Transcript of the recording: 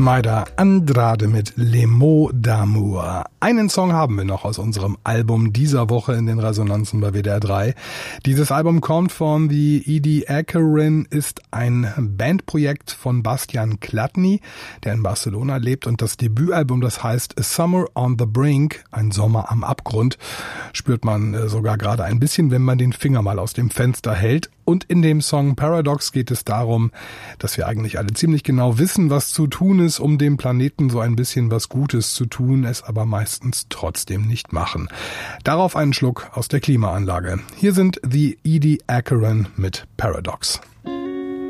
Maida Andrade mit Les Mots d'Amour. Einen Song haben wir noch aus unserem Album dieser Woche in den Resonanzen bei WDR 3. Dieses Album kommt von The Edie Akerin, ist ein Bandprojekt von Bastian Klatny, der in Barcelona lebt, und das Debütalbum, das heißt A Summer on the Brink, ein Sommer am Abgrund, spürt man sogar gerade ein bisschen, wenn man den Finger mal aus dem Fenster hält. Und in dem Song Paradox geht es darum, dass wir eigentlich alle ziemlich genau wissen, was zu tun ist, um dem Planeten so ein bisschen was Gutes zu tun, es aber meistens trotzdem nicht machen. Darauf einen Schluck aus der Klimaanlage. Hier sind The Edie Akerin mit Paradox.